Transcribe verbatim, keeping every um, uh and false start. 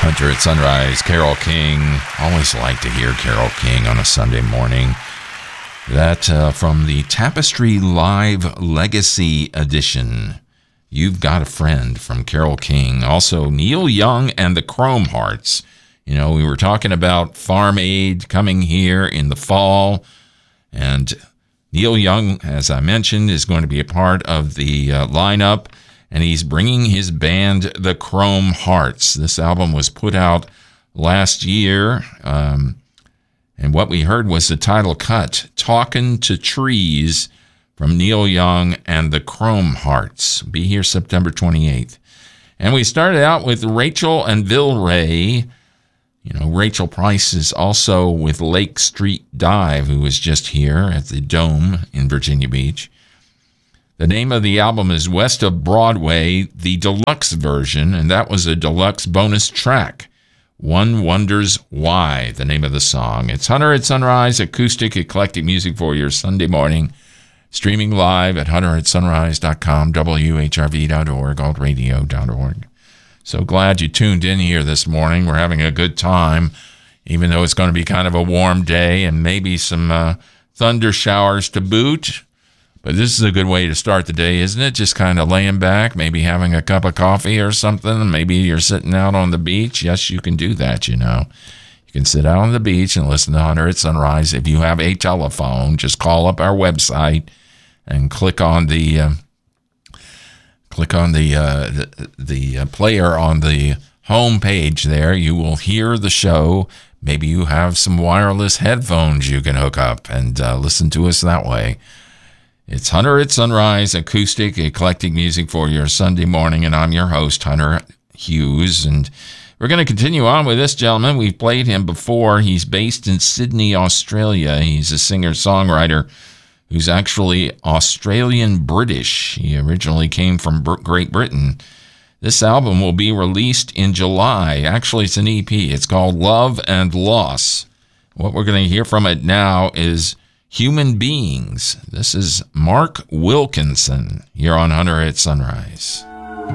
Hunter at Sunrise, Carole King. Always like to hear Carole King on a Sunday morning. That uh, from the Tapestry Live Legacy Edition. You've Got a Friend from Carole King. Also, Neil Young and the Chrome Hearts. You know, we were talking about Farm Aid coming here in the fall. And Neil Young, as I mentioned, is going to be a part of the uh, lineup. And he's bringing his band, the Chrome Hearts. This album was put out last year. Um, and what we heard was the title cut, Talkin' to Trees, from Neil Young and the Chrome Hearts. Be here September twenty-eighth. And we started out with Rachel and Vilray. You know, Rachel Price is also with Lake Street Dive, who was just here at the Dome in Virginia Beach. The name of the album is West of Broadway, the deluxe version, and that was a deluxe bonus track. One Wonders Why, the name of the song. It's Hunter at Sunrise, acoustic, eclectic music for your Sunday morning. Streaming live at hunter at sunrise dot com, W H R V dot org, alt radio dot org. So glad you tuned in here this morning. We're having a good time, even though it's going to be kind of a warm day and maybe some uh, thunder showers to boot. But this is a good way to start the day, isn't it? Just kind of laying back, maybe having a cup of coffee or something. Maybe you're sitting out on the beach. Yes, you can do that, you know. You can sit out on the beach and listen to Hunter at Sunrise. If you have a telephone, just call up our website and click on the uh, click on the uh, the, the uh, player on the home page there. You will hear the show. Maybe you have some wireless headphones you can hook up and uh, listen to us that way. It's Hunter at Sunrise, acoustic, eclectic music for your Sunday morning, and I'm your host, Hunter Hughes, and we're going to continue on with this gentleman. We've played him before. He's based in Sydney, Australia. He's a singer-songwriter who's actually Australian-British. He originally came from Great Britain. This album will be released in July. Actually, it's an E P. It's called Love and Loss. What we're going to hear from it now is Human Beings. This is Mark Wilkinson here on Hunter at Sunrise.